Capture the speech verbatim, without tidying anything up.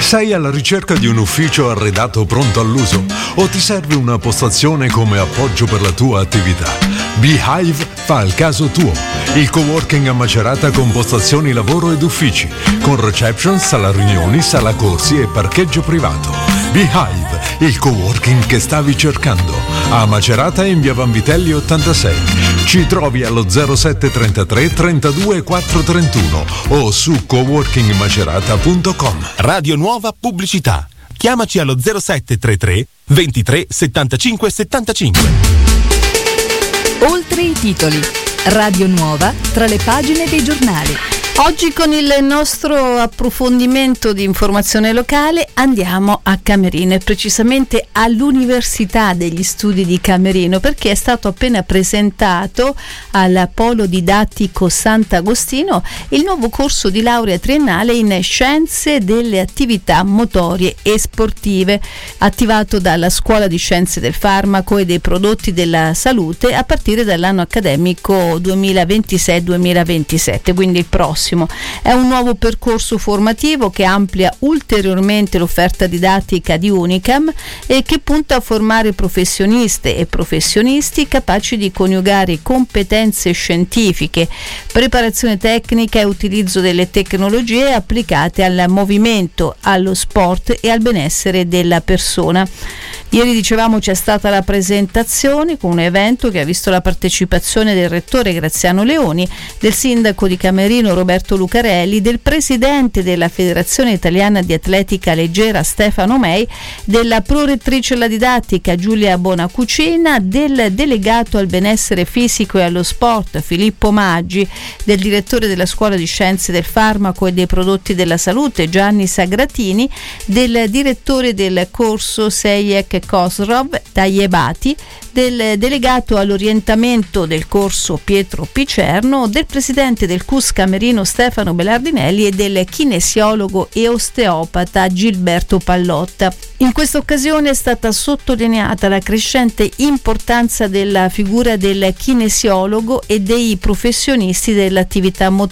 Sei alla ricerca di un ufficio arredato pronto all'uso o ti serve una postazione come appoggio per la tua attività? Beehive fa il caso tuo. Il coworking a Macerata con postazioni lavoro ed uffici, con reception, sala riunioni, sala corsi e parcheggio privato. Beehive, il coworking che stavi cercando. A Macerata in via Vanvitelli ottantasei. Ci trovi allo zero sette trentatré trentadue quattro trentuno o su coworking macerata punto com. Radio Nuova Pubblicità. Chiamaci allo zero sette trentatré ventitré settantacinque settantacinque. Oltre i titoli. Radio Nuova tra le pagine dei giornali. Oggi con il nostro approfondimento di informazione locale andiamo a Camerino e precisamente all'Università degli Studi di Camerino, perché è stato appena presentato al Polo Didattico Sant'Agostino il nuovo corso di laurea triennale in Scienze delle Attività Motorie e Sportive, attivato dalla Scuola di Scienze del Farmaco e dei Prodotti della Salute a partire dall'anno accademico duemilaventisei duemilaventisette, quindi il prossimo. È un nuovo percorso formativo che amplia ulteriormente l'offerta didattica di Unicam e che punta a formare professioniste e professionisti capaci di coniugare competenze scientifiche, preparazione tecnica e utilizzo delle tecnologie applicate al movimento, allo sport e al benessere della persona. Ieri, dicevamo, c'è stata la presentazione con un evento che ha visto la partecipazione del rettore Graziano Leoni, del sindaco di Camerino Roberto Lucarelli, del presidente della Federazione Italiana di Atletica Leggera Stefano Mei, della prorettrice alla didattica Giulia Bonacucina, del delegato al benessere fisico e allo sport Filippo Maggi, del direttore della Scuola di Scienze del Farmaco e dei Prodotti della Salute Gianni Sagratini, del direttore del corso Sejek Khosrov Tayebati, del delegato all'orientamento del corso Pietro Picerno, del presidente del C U S Camerino Stefano Belardinelli e del kinesiologo e osteopata Gilberto Pallotta. In questa occasione è stata sottolineata la crescente importanza della figura del kinesiologo e dei professionisti dell'attività motoria